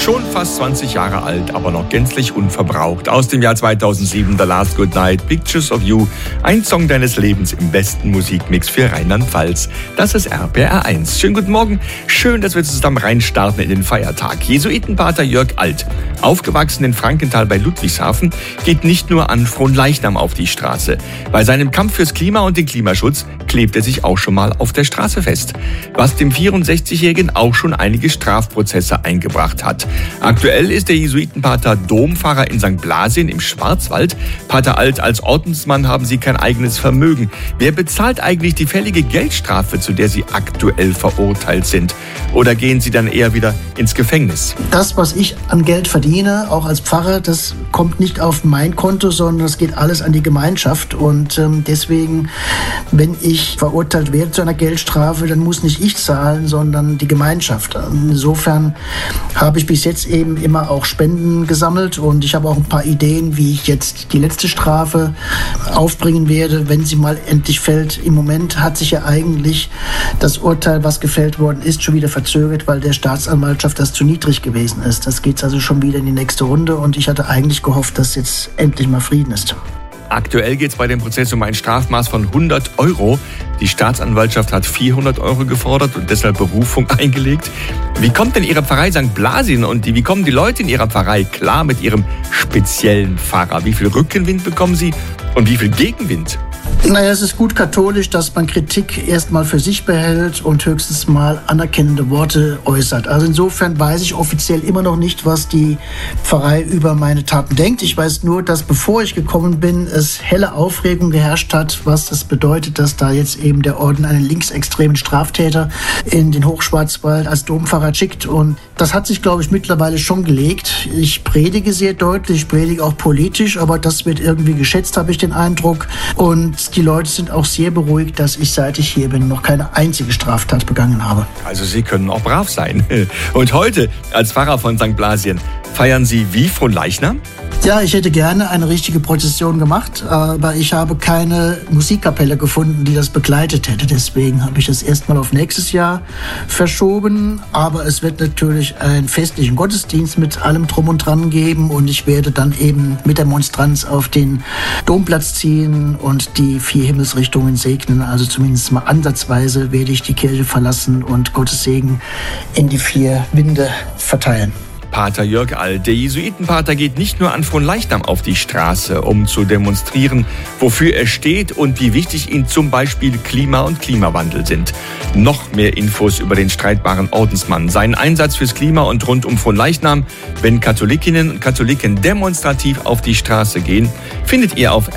Schon fast 20 Jahre alt, aber noch gänzlich unverbraucht. Aus dem Jahr 2007, The Last Good Night, Pictures of You. Ein Song deines Lebens im besten Musikmix für Rheinland-Pfalz. Das ist RPR 1. Schönen guten Morgen. Schön, dass wir zusammen reinstarten in den Feiertag. Jesuitenpater Jörg Alt, aufgewachsen in Frankenthal bei Ludwigshafen, geht nicht nur an Fronleichnam auf die Straße. Bei seinem Kampf fürs Klima und den Klimaschutz klebt er sich auch schon mal auf der Straße fest. Was dem 64-Jährigen auch schon einige Strafprozesse eingebracht hat. Aktuell ist der Jesuitenpater Dompfarrer in St. Blasien im Schwarzwald. Pater Alt, als Ordensmann haben Sie kein eigenes Vermögen. Wer bezahlt eigentlich die fällige Geldstrafe, zu der Sie aktuell verurteilt sind? Oder gehen Sie dann eher wieder ins Gefängnis? Das, was ich an Geld verdiene, auch als Pfarrer, das kommt nicht auf mein Konto, sondern das geht alles an die Gemeinschaft. Und deswegen, wenn ich verurteilt werde zu einer Geldstrafe, dann muss nicht ich zahlen, sondern die Gemeinschaft. Insofern habe ich bis jetzt eben immer auch Spenden gesammelt und ich habe auch ein paar Ideen, wie ich jetzt die letzte Strafe aufbringen werde, wenn sie mal endlich fällt. Im Moment hat sich ja eigentlich das Urteil, was gefällt worden ist, schon wieder verzögert, weil der Staatsanwaltschaft das zu niedrig gewesen ist. Das geht also schon wieder in die nächste Runde und ich hatte eigentlich gehofft, dass jetzt endlich mal Frieden ist. Aktuell geht es bei dem Prozess um ein Strafmaß von 100 €. Die Staatsanwaltschaft hat 400 € gefordert und deshalb Berufung eingelegt. Wie kommt denn Ihre Pfarrei St. Blasien und wie kommen die Leute in Ihrer Pfarrei klar mit Ihrem speziellen Pfarrer? Wie viel Rückenwind bekommen Sie und wie viel Gegenwind? Naja, es ist gut katholisch, dass man Kritik erstmal für sich behält und höchstens mal anerkennende Worte äußert. Also insofern weiß ich offiziell immer noch nicht, was die Pfarrei über meine Taten denkt. Ich weiß nur, dass bevor ich gekommen bin, es helle Aufregung geherrscht hat, was das bedeutet, dass da jetzt eben der Orden einen linksextremen Straftäter in den Hochschwarzwald als Dompfarrer schickt. Und das hat sich, glaube ich, mittlerweile schon gelegt. Ich predige sehr deutlich, ich predige auch politisch, aber das wird irgendwie geschätzt, habe ich den Eindruck. Und die Leute sind auch sehr beruhigt, dass ich, seit ich hier bin, noch keine einzige Straftat begangen habe. Also Sie können auch brav sein. Und heute, als Pfarrer von St. Blasien, feiern Sie wie Fronleichnam? Ja, ich hätte gerne eine richtige Prozession gemacht, aber ich habe keine Musikkapelle gefunden, die das begleitet hätte. Deswegen habe ich das erstmal auf nächstes Jahr verschoben. Aber es wird natürlich einen festlichen Gottesdienst mit allem Drum und Dran geben und ich werde dann eben mit der Monstranz auf den Domplatz ziehen und die 4 Himmelsrichtungen segnen. Also zumindest mal ansatzweise werde ich die Kirche verlassen und Gottes Segen in die 4 Winde verteilen. Pater Jörg Alt, der Jesuitenpater, geht nicht nur an Fronleichnam auf die Straße, um zu demonstrieren, wofür er steht und wie wichtig ihm zum Beispiel Klima und Klimawandel sind. Noch mehr Infos über den streitbaren Ordensmann, seinen Einsatz fürs Klima und rund um Fronleichnam, wenn Katholikinnen und demonstrativ auf die Straße gehen, findet ihr auf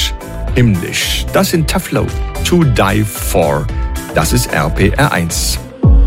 rpr1.de/himmlisch. Das sind Tough Love, To Die For. Das ist RPR 1.